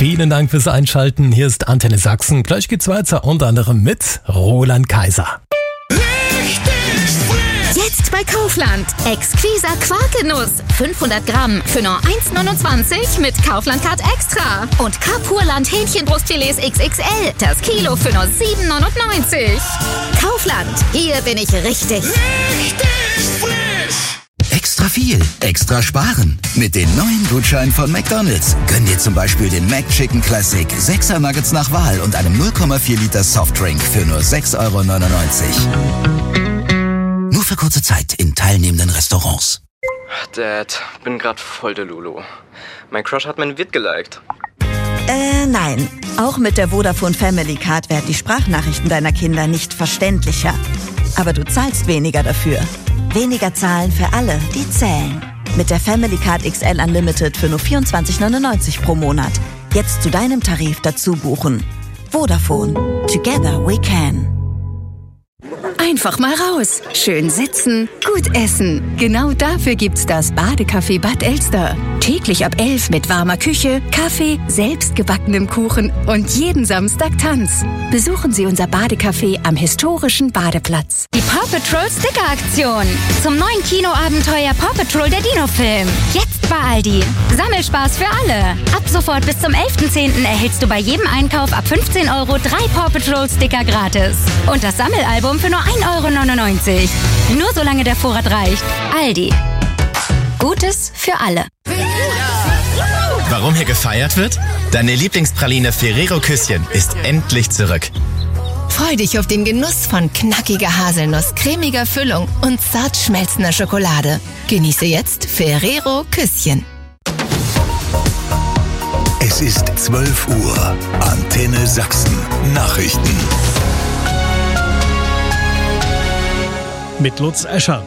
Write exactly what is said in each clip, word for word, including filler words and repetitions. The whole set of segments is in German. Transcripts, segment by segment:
Vielen Dank fürs Einschalten. Hier ist Antenne Sachsen. Gleich geht's weiter, unter anderem mit Roland Kaiser. Jetzt bei Kaufland. Exquisa Quarkenuss. fünfhundert Gramm für nur eins neunundzwanzig mit Kaufland-Card Extra. Und Kapurland Hähnchenbrustfilets X X L. Das Kilo für nur sieben neunundneunzig. Kaufland. Hier bin ich richtig. Richtig frisch. Extra viel, extra sparen. Mit den neuen Gutscheinen von McDonald's. Gönn dir zum Beispiel den McChicken Classic, sechser Nuggets nach Wahl und einem null Komma vier Liter Softdrink für nur sechs Euro neunundneunzig. Nur für kurze Zeit in teilnehmenden Restaurants. Dad, bin grad voll der Lulu. Mein Crush hat mein Vid geliked. Äh, nein. Auch mit der Vodafone Family Card werden die Sprachnachrichten deiner Kinder nicht verständlicher. Aber du zahlst weniger dafür. Weniger zahlen für alle, die zählen. Mit der Family Card X L Unlimited für nur vierundzwanzig neunundneunzig pro Monat. Jetzt zu deinem Tarif dazu buchen. Vodafone. Together we can. Einfach mal raus. Schön sitzen, gut essen. Genau dafür gibt's das Badecafé Bad Elster. Täglich ab elf mit warmer Küche, Kaffee, selbstgebackenem Kuchen und jeden Samstag Tanz. Besuchen Sie unser Badecafé am historischen Badeplatz. Die Paw Patrol Sticker Aktion. Zum neuen Kinoabenteuer Paw Patrol der Dino-Film. Jetzt bei Aldi. Sammelspaß für alle. Ab sofort bis zum elften zehnten erhältst du bei jedem Einkauf ab fünfzehn Euro drei Paw Patrol Sticker gratis. Und das Sammelalbum für nur ein Euro neunundneunzig. Nur solange der Vorrat reicht. Aldi. Gutes für alle. Warum hier gefeiert wird? Deine Lieblingspraline Ferrero Küsschen ist endlich zurück. Freu dich auf den Genuss von knackiger Haselnuss, cremiger Füllung und zart schmelzender Schokolade. Genieße jetzt Ferrero Küsschen. Es ist zwölf Uhr. Antenne Sachsen. Nachrichten. Mit Lutz Escher.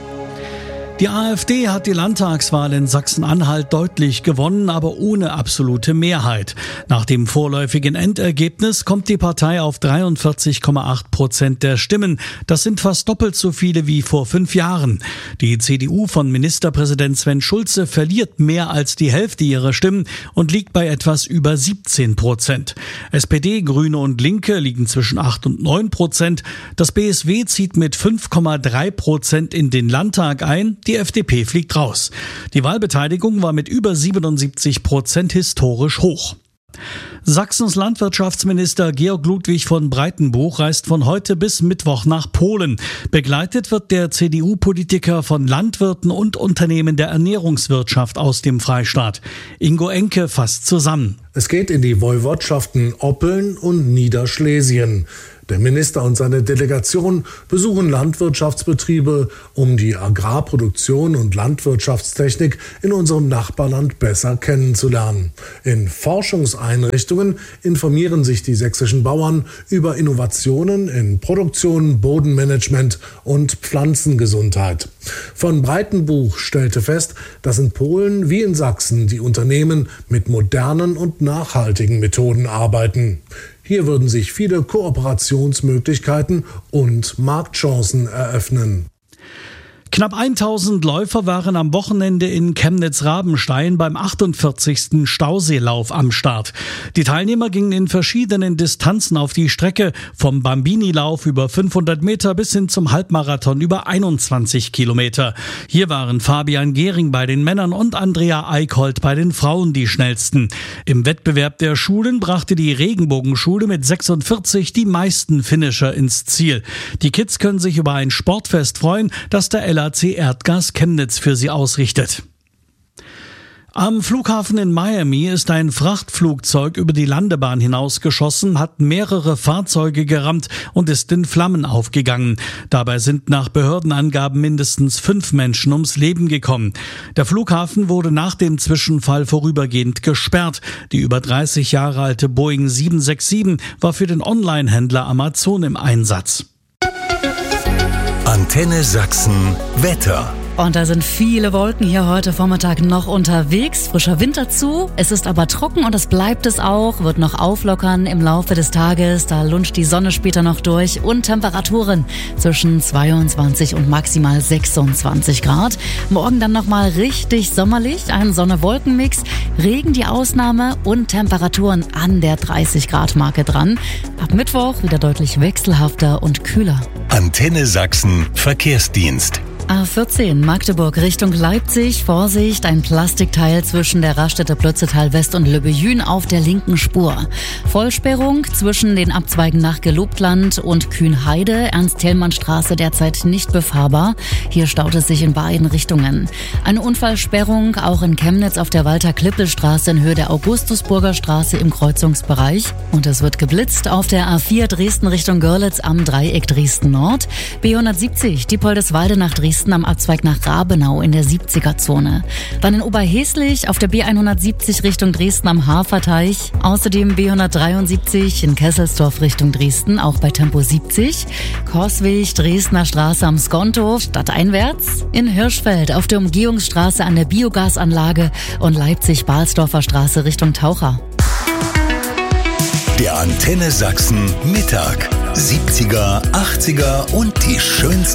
Die AfD hat die Landtagswahl in Sachsen-Anhalt deutlich gewonnen, aber ohne absolute Mehrheit. Nach dem vorläufigen Endergebnis kommt die Partei auf dreiundvierzig Komma acht Prozent der Stimmen. Das sind fast doppelt so viele wie vor fünf Jahren. Die C D U von Ministerpräsident Sven Schulze verliert mehr als die Hälfte ihrer Stimmen und liegt bei etwas über siebzehn Prozent. S P D, Grüne und Linke liegen zwischen acht und neun Prozent. Das B S W zieht mit fünf Komma drei Prozent in den Landtag ein. Die F D P fliegt raus. Die Wahlbeteiligung war mit über siebenundsiebzig Prozent historisch hoch. Sachsens Landwirtschaftsminister Georg Ludwig von Breitenbuch reist von heute bis Mittwoch nach Polen. Begleitet wird der C D U-Politiker von Landwirten und Unternehmen der Ernährungswirtschaft aus dem Freistaat. Ingo Enke fasst zusammen. Es geht in die Woiwodschaften Oppeln und Niederschlesien. Der Minister und seine Delegation besuchen Landwirtschaftsbetriebe, um die Agrarproduktion und Landwirtschaftstechnik in unserem Nachbarland besser kennenzulernen. In Forschungseinrichtungen informieren sich die sächsischen Bauern über Innovationen in Produktion, Bodenmanagement und Pflanzengesundheit. Von Breitenbuch stellte fest, dass in Polen wie in Sachsen die Unternehmen mit modernen und nachhaltigen Methoden arbeiten. Hier würden sich viele Kooperationsmöglichkeiten und Marktchancen eröffnen. Knapp tausend Läufer waren am Wochenende in Chemnitz-Rabenstein beim achtundvierzigsten Stauseelauf am Start. Die Teilnehmer gingen in verschiedenen Distanzen auf die Strecke, vom Bambini-Lauf über fünfhundert Meter bis hin zum Halbmarathon über einundzwanzig Kilometer. Hier waren Fabian Gehring bei den Männern und Andrea Eickholt bei den Frauen die schnellsten. Im Wettbewerb der Schulen brachte die Regenbogenschule mit sechsundvierzig die meisten Finisher ins Ziel. Die Kids können sich über ein Sportfest freuen, das der L A C Erdgas Chemnitz für sie ausrichtet. Am Flughafen in Miami ist ein Frachtflugzeug über die Landebahn hinausgeschossen, hat mehrere Fahrzeuge gerammt und ist in Flammen aufgegangen. Dabei sind nach Behördenangaben mindestens fünf Menschen ums Leben gekommen. Der Flughafen wurde nach dem Zwischenfall vorübergehend gesperrt. Die über dreißig Jahre alte Boeing sieben sechs sieben war für den Online-Händler Amazon im Einsatz. Antenne Sachsen Wetter. Und da sind viele Wolken hier heute Vormittag noch unterwegs. Frischer Wind dazu. Es ist aber trocken und das bleibt es auch. Wird noch auflockern im Laufe des Tages. Da lunscht die Sonne später noch durch. Und Temperaturen zwischen zweiundzwanzig und maximal sechsundzwanzig Grad. Morgen dann nochmal richtig sommerlich. Ein Sonne-Wolken-Mix. Regen die Ausnahme und Temperaturen an der dreißig Grad Marke dran. Ab Mittwoch wieder deutlich wechselhafter und kühler. Antenne Sachsen Verkehrsdienst. A vierzehn Magdeburg Richtung Leipzig. Vorsicht, ein Plastikteil zwischen der Raststätte Plötzetal West und Löbbejün auf der linken Spur. Vollsperrung zwischen den Abzweigen nach Gelobtland und Kühnheide. Ernst-Thälmann-Straße derzeit nicht befahrbar. Hier staut es sich in beiden Richtungen. Eine Unfallsperrung auch in Chemnitz auf der Walter-Klippel-Straße in Höhe der Augustusburger Straße im Kreuzungsbereich. Und es wird geblitzt auf der A vier Dresden Richtung Görlitz am Dreieck Dresden Nord. B hundertsiebzig Diepoldeswalde nach Dresden am Abzweig nach Rabenau in der siebziger-Zone. Dann in Oberheslich auf der B hundertsiebzig Richtung Dresden am Haferteich. Außerdem B hundertdreiundsiebzig in Kesselsdorf Richtung Dresden, auch bei Tempo siebzig. Korsweg, Dresdner Straße am Skonto, stadteinwärts. In Hirschfeld auf der Umgehungsstraße an der Biogasanlage und Leipzig-Balsdorfer Straße Richtung Taucher. Der Antenne Sachsen Mittag. siebziger, achtziger und die schönsten